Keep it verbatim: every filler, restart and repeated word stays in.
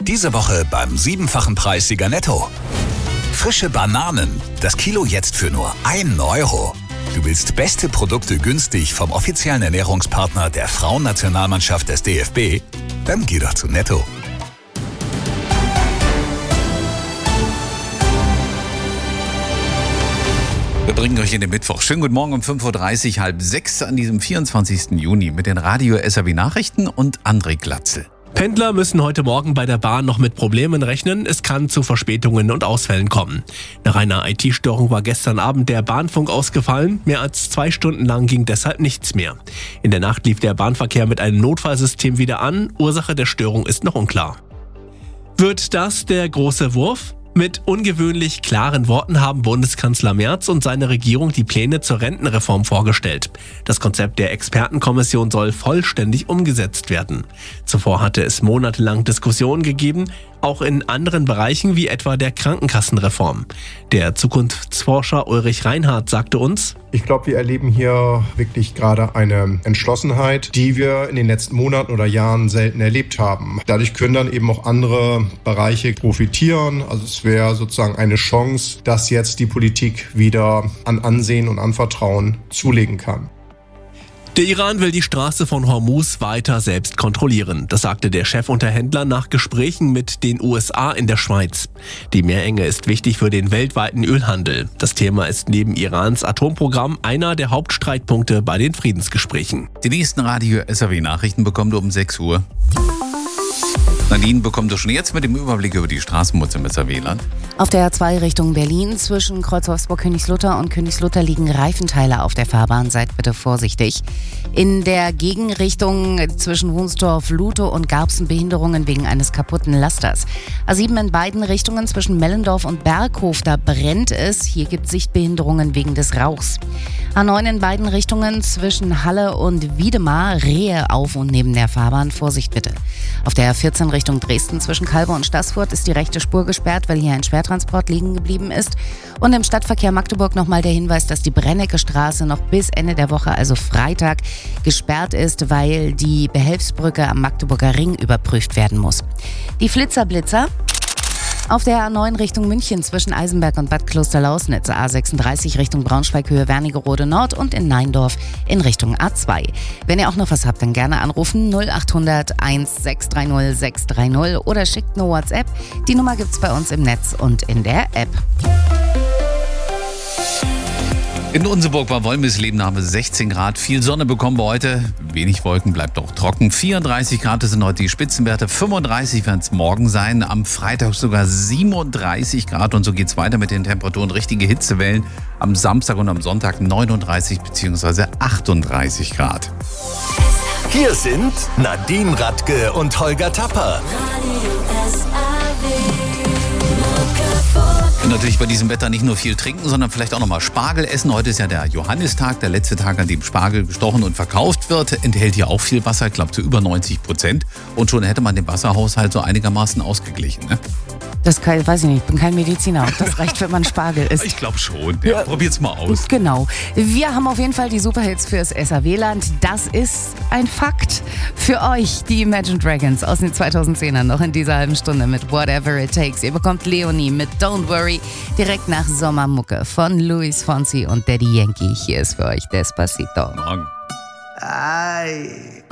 Diese Woche beim siebenfachen Preissieger Netto. Frische Bananen, das Kilo jetzt für nur einen Euro. Du willst beste Produkte günstig vom offiziellen Ernährungspartner der Frauennationalmannschaft des D F B? Dann geh doch zu Netto. Wir bringen euch in den Mittwoch. Schönen guten Morgen um fünf Uhr dreißig, halb sechs an diesem vierundzwanzigsten Juni mit den Radio-S R W-Nachrichten und André Glatzel. Pendler müssen heute Morgen bei der Bahn noch mit Problemen rechnen. Es kann zu Verspätungen und Ausfällen kommen. Nach einer I T-Störung war gestern Abend der Bahnfunk ausgefallen. Mehr als zwei Stunden lang ging deshalb nichts mehr. In der Nacht lief der Bahnverkehr mit einem Notfallsystem wieder an. Ursache der Störung ist noch unklar. Wird das der große Wurf? Mit ungewöhnlich klaren Worten haben Bundeskanzler Merz und seine Regierung die Pläne zur Rentenreform vorgestellt. Das Konzept der Expertenkommission soll vollständig umgesetzt werden. Zuvor hatte es monatelang Diskussionen gegeben, auch in anderen Bereichen wie etwa der Krankenkassenreform. Der Zukunftsforscher Ulrich Reinhardt sagte uns: Ich glaube, wir erleben hier wirklich gerade eine Entschlossenheit, die wir in den letzten Monaten oder Jahren selten erlebt haben. Dadurch können dann eben auch andere Bereiche profitieren. Also es wäre sozusagen eine Chance, dass jetzt die Politik wieder an Ansehen und an Vertrauen zulegen kann. Der Iran will die Straße von Hormuz weiter selbst kontrollieren. Das sagte der Chefunterhändler nach Gesprächen mit den U S A in der Schweiz. Die Meerenge ist wichtig für den weltweiten Ölhandel. Das Thema ist neben Irans Atomprogramm einer der Hauptstreitpunkte bei den Friedensgesprächen. Die nächsten Radio-S R W-Nachrichten bekommt ihr um sechs Uhr. Nadine bekommt ihr schon jetzt mit dem Überblick über die Straßenmutze im S R W-Land. Auf der A zwei Richtung Berlin zwischen Kreuz-Wolfsburg-Königslutter und Königslutter liegen Reifenteile auf der Fahrbahn. Seid bitte vorsichtig. In der Gegenrichtung zwischen Wunsdorf-Lutow und Garbsen Behinderungen wegen eines kaputten Lasters. A sieben in beiden Richtungen zwischen Mellendorf und Berghof, da brennt es. Hier gibt es Sichtbehinderungen wegen des Rauchs. A neun in beiden Richtungen zwischen Halle und Wiedemar, Rehe auf und neben der Fahrbahn. Vorsicht bitte. Auf der A vierzehn Richtung Dresden zwischen Calbe und Staßfurt ist die rechte Spur gesperrt, weil hier ein Schwertransport liegen geblieben ist. Und im Stadtverkehr Magdeburg nochmal der Hinweis, dass die Brennecke-Straße noch bis Ende der Woche, also Freitag, gesperrt ist, weil die Behelfsbrücke am Magdeburger Ring überprüft werden muss. Die Flitzerblitzer. Auf der A neun Richtung München zwischen Eisenberg und Bad Klosterlausnitz, A sechsunddreißig Richtung Braunschweig Höhe Wernigerode Nord und in Neindorf in Richtung A zwei. Wenn ihr auch noch was habt, dann gerne anrufen null acht hundert eins sechs drei null sechs drei null oder schickt eine WhatsApp. Die Nummer gibt's bei uns im Netz und in der App. In Unseburg bei Wollmisleben haben wir sechzehn Grad. Viel Sonne bekommen wir heute. Wenig Wolken, bleibt auch trocken. vierunddreißig Grad sind heute die Spitzenwerte. fünfunddreißig werden es morgen sein. Am Freitag sogar siebenunddreißig Grad. Und so geht es weiter mit den Temperaturen. Richtige Hitzewellen. Am Samstag und am Sonntag neununddreißig bzw. achtunddreißig Grad. Hier sind Nadine Radke und Holger Tapper. Und natürlich bei diesem Wetter nicht nur viel trinken, sondern vielleicht auch nochmal Spargel essen. Heute ist ja der Johannistag, der letzte Tag, an dem Spargel gestochen und verkauft wird. Enthält hier auch viel Wasser, ich glaube zu über neunzig Prozent. Und schon hätte man den Wasserhaushalt so einigermaßen ausgeglichen. Ne? Das kann, weiß ich nicht, ich bin kein Mediziner, ob das reicht, wenn man Spargel isst. Ich glaube schon. Ja, ja. Probiert's mal aus. Genau. Wir haben auf jeden Fall die Superhits fürs S R W-Land. Das ist ein Fakt für euch, die Imagine Dragons aus den zweitausendzehnern, noch in dieser halben Stunde mit Whatever It Takes. Ihr bekommt Leonie mit Don't Worry direkt nach Sommermucke von Luis Fonsi und Daddy Yankee. Hier ist für euch Despacito. Morgen. Ay.